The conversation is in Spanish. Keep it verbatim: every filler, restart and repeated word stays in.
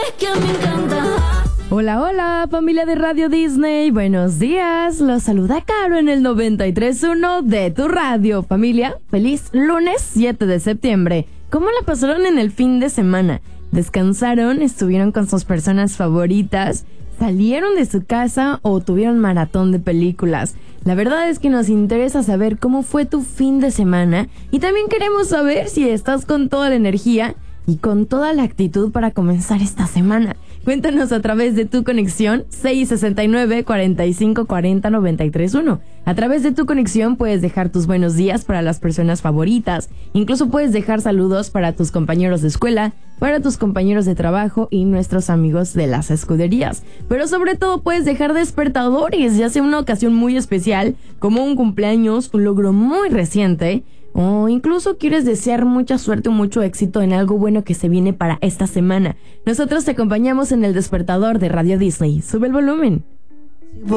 que me encanta. Hola, hola, familia de Radio Disney. Buenos días. Los saluda Caro en el noventa y tres punto uno de tu radio. Familia, feliz lunes siete de septiembre. ¿Cómo la pasaron en el fin de semana? ¿Descansaron? ¿Estuvieron con sus personas favoritas? ¿Salieron de su casa o tuvieron maratón de películas? La verdad es que nos interesa saber cómo fue tu fin de semana y también queremos saber si estás con toda la energía y con toda la actitud para comenzar esta semana. Cuéntanos a través de tu conexión seis sesenta y nueve, cuarenta y cinco, cuarenta, noventa y tres uno. A través de tu conexión puedes dejar tus buenos días para las personas favoritas. Incluso puedes dejar saludos para tus compañeros de escuela, para tus compañeros de trabajo y nuestros amigos de las escuderías. Pero sobre todo puedes dejar despertadores, ya sea una ocasión muy especial, como un cumpleaños, un logro muy reciente, o incluso quieres desear mucha suerte o mucho éxito en algo bueno que se viene para esta semana. Nosotros te acompañamos en el despertador de Radio Disney. Sube el volumen.